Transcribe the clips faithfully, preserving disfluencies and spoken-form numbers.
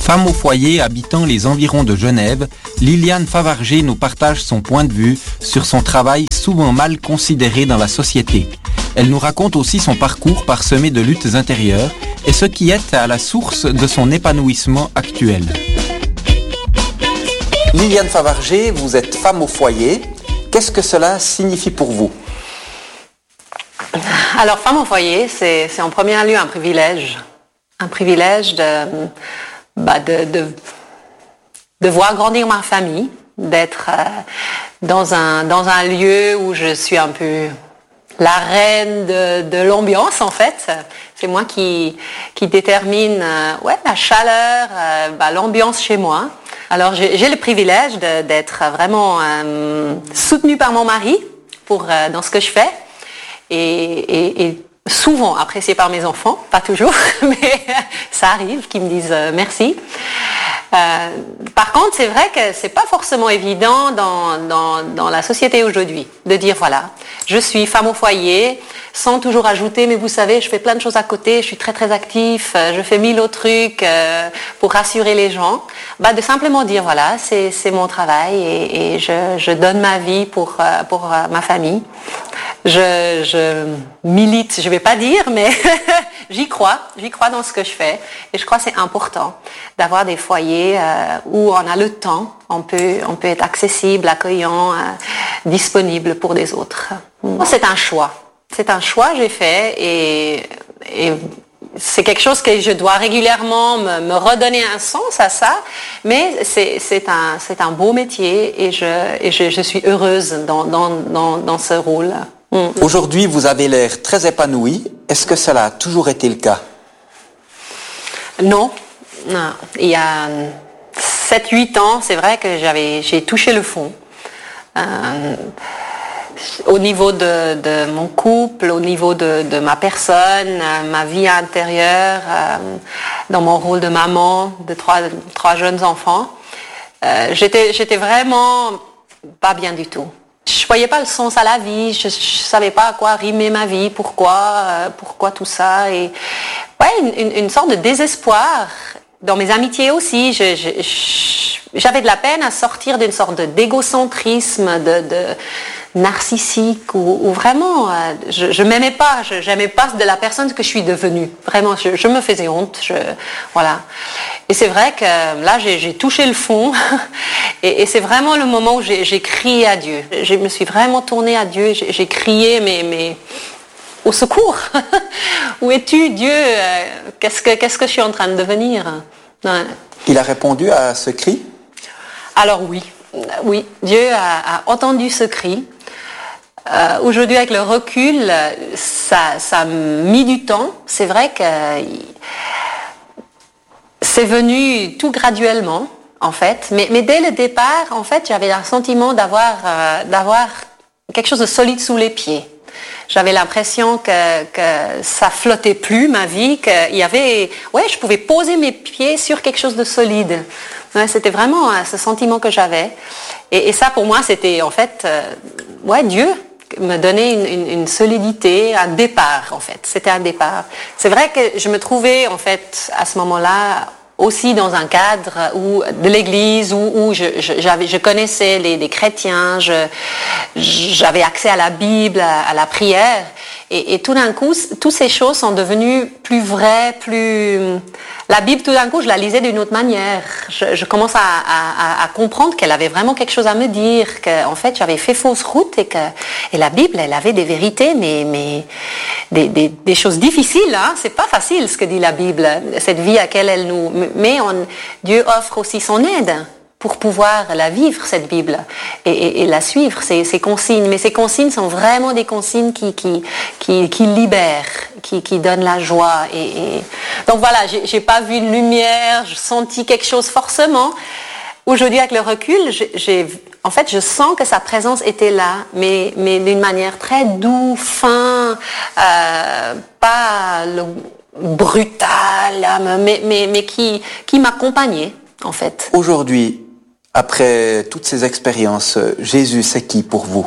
Femme au foyer habitant les environs de Genève, Liliane Favarger nous partage son point de vue sur son travail souvent mal considéré dans la société. Elle nous raconte aussi son parcours parsemé de luttes intérieures et ce qui est à la source de son épanouissement actuel. Liliane Favarger, vous êtes femme au foyer. Qu'est-ce que cela signifie pour vous ? Alors, femme au foyer, c'est, c'est en premier lieu un privilège. Un privilège de, bah de, de, de voir grandir ma famille, d'être euh, dans, un, dans un lieu où je suis un peu la reine de, de l'ambiance, en fait. C'est moi qui, qui détermine euh, ouais, la chaleur, euh, bah, l'ambiance chez moi. Alors, j'ai, j'ai le privilège de, d'être vraiment euh, soutenue par mon mari pour, euh, dans ce que je fais. Et, et, et souvent appréciée par mes enfants, pas toujours, mais ça arrive qu'ils me disent euh, merci. Euh, par contre, c'est vrai que c'est pas forcément évident dans, dans, dans la société aujourd'hui de dire voilà, je suis femme au foyer, sans toujours ajouter, mais vous savez, je fais plein de choses à côté, je suis très très actif, je fais mille autres trucs euh, pour rassurer les gens. Bah, de simplement dire voilà, c'est, c'est mon travail et, et je, je donne ma vie pour, euh, pour euh, ma famille. Je, je milite, je vais pas dire, mais j'y crois, j'y crois dans ce que je fais. Et je crois que c'est important d'avoir des foyers euh, où on a le temps, on peut, on peut être accessible, accueillant, euh, disponible pour des autres. C'est un choix. C'est un choix que j'ai fait et, et c'est quelque chose que je dois régulièrement me, me redonner un sens à ça, mais c'est, c'est, un, c'est un beau métier et je, et je, je suis heureuse dans, dans, dans, dans ce rôle. Mm. Aujourd'hui, vous avez l'air très épanouie. Est-ce que cela a toujours été le cas ? Non. non. Il y a sept huit ans, c'est vrai que j'avais, j'ai touché le fond. Euh, au niveau de, de mon couple, au niveau de, de ma personne, euh, ma vie intérieure, euh, dans mon rôle de maman de trois, trois jeunes enfants, euh, j'étais, j'étais vraiment pas bien du tout. Je voyais pas le sens à la vie, je, je savais pas à quoi rimer ma vie, pourquoi, euh, pourquoi tout ça, et ouais, une, une, une sorte de désespoir. Dans mes amitiés aussi, je, je, je, j'avais de la peine à sortir d'une sorte de, d'égocentrisme, de, de narcissique, où, où vraiment, euh, je, je m'aimais pas, je j'aimais pas de la personne que je suis devenue. Vraiment, je, je me faisais honte, je, voilà. Et c'est vrai que là, j'ai, j'ai touché le fond, et, et c'est vraiment le moment où j'ai, j'ai crié à Dieu. Je me suis vraiment tournée à Dieu, j'ai, j'ai crié, mais, mais au secours. Où es-tu, Dieu? Qu'est-ce que, qu'est-ce que je suis en train de devenir? Ouais. Il a répondu à ce cri? Alors oui, oui, Dieu a, a entendu ce cri. Euh, aujourd'hui, avec le recul, ça, ça a mis du temps. C'est vrai que c'est venu tout graduellement, en fait. Mais, mais dès le départ, en fait, j'avais un sentiment d'avoir, euh, d'avoir quelque chose de solide sous les pieds. J'avais l'impression que, que ça flottait plus, ma vie, qu'il y avait, ouais, je pouvais poser mes pieds sur quelque chose de solide. Ouais, c'était vraiment euh, ce sentiment que j'avais. Et, et ça, pour moi, c'était en fait, euh, ouais, Dieu me donnait une, une, une solidité, un départ, en fait. C'était un départ. C'est vrai que je me trouvais, en fait, à ce moment-là, aussi dans un cadre où, de l'église où, où je, je, j'avais, je connaissais les, les chrétiens, je, j'avais accès à la Bible, à, à la prière. Et, et tout d'un coup, toutes ces choses sont devenues plus vraies, plus... La Bible, tout d'un coup, je la lisais d'une autre manière. Je, je commence à, à, à comprendre qu'elle avait vraiment quelque chose à me dire, qu'en fait, j'avais fait fausse route et que et la Bible, elle avait des vérités, mais, mais des, des, des choses difficiles. Hein. C'est pas facile ce que dit la Bible, cette vie à laquelle elle nous... Mais on, Dieu offre aussi son aide pour pouvoir la vivre, cette Bible, et, et, et la suivre, ces, ces consignes. Mais ces consignes sont vraiment des consignes qui, qui, qui, qui libèrent, qui, qui donnent la joie. Et, et... Donc voilà, j'ai, j'ai pas vu une lumière, j'ai senti quelque chose forcément. Aujourd'hui, avec le recul, j'ai, j'ai, en fait, je sens que sa présence était là, mais, mais d'une manière très douce, fin, euh, pas le, brutale, mais, mais, mais qui, qui m'accompagnait, en fait. Aujourd'hui, après toutes ces expériences, Jésus, c'est qui pour vous?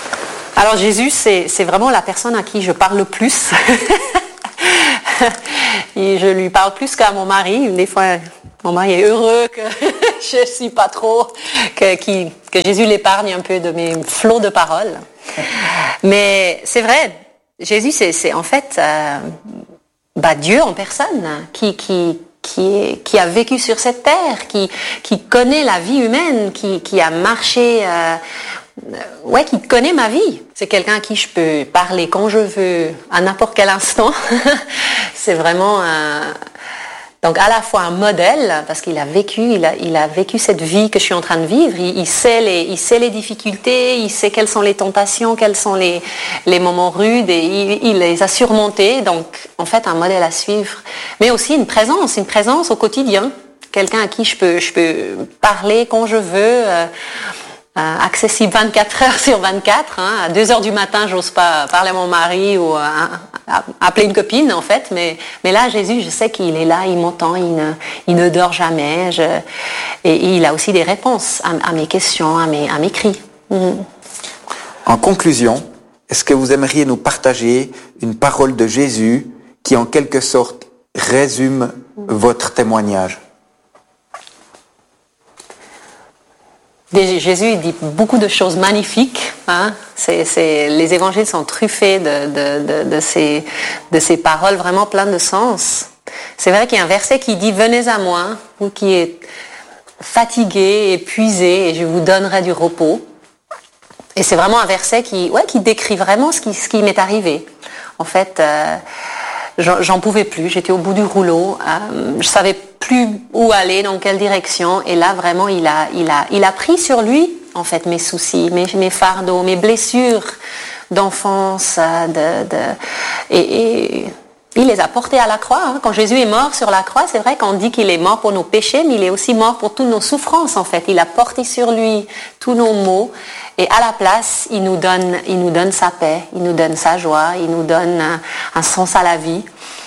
Alors Jésus, c'est, c'est vraiment la personne à qui je parle le plus. Et je lui parle plus qu'à mon mari. Des fois, mon mari est heureux que je suis pas trop, que, qui, que Jésus l'épargne un peu de mes flots de paroles. Mais c'est vrai, Jésus, c'est, c'est en fait euh, bah, Dieu en personne qui, qui, qui, est, qui a vécu sur cette terre, qui, qui connaît la vie humaine, qui, qui a marché, euh, ouais, qui connaît ma vie. C'est quelqu'un à qui je peux parler quand je veux, à n'importe quel instant. C'est vraiment un... Donc à la fois un modèle, parce qu'il a vécu, il a, il a vécu cette vie que je suis en train de vivre, il, il, sait les, il sait les difficultés, il sait quelles sont les tentations, quels sont les, les moments rudes, et il, il les a surmontés, donc en fait un modèle à suivre. Mais aussi une présence, une présence au quotidien, quelqu'un à qui je peux, je peux parler quand je veux, euh, euh, accessible vingt-quatre heures sur vingt-quatre, hein, à deux heures du matin j'ose pas parler à mon mari ou à, à appeler une copine en fait, mais, mais là Jésus, je sais qu'il est là, il m'entend, il ne, il ne dort jamais, je, et, et il a aussi des réponses à, à mes questions, à mes, à mes cris. Mmh. En conclusion, est-ce que vous aimeriez nous partager une parole de Jésus qui en quelque sorte résume votre témoignage? Jésus il dit beaucoup de choses magnifiques. Hein. C'est, c'est, les évangiles sont truffés de, de, de, de, ces, de ces paroles vraiment pleines de sens. C'est vrai qu'il y a un verset qui dit « Venez à moi, vous qui êtes fatigués, épuisés, et je vous donnerai du repos. » Et c'est vraiment un verset qui, ouais, qui décrit vraiment ce qui, ce qui m'est arrivé. En fait, euh, j'en, j'en pouvais plus, j'étais au bout du rouleau, euh, je savais plus où aller, dans quelle direction, et là vraiment il a, il a, il a pris sur lui en fait mes soucis, mes, mes fardeaux, mes blessures d'enfance, de, de, et, et il les a portés à la croix. Hein. Quand Jésus est mort sur la croix, c'est vrai qu'on dit qu'il est mort pour nos péchés, mais il est aussi mort pour toutes nos souffrances en fait. Il a porté sur lui tous nos maux, et à la place, il nous donne, il nous donne sa paix, il nous donne sa joie, il nous donne un, un sens à la vie.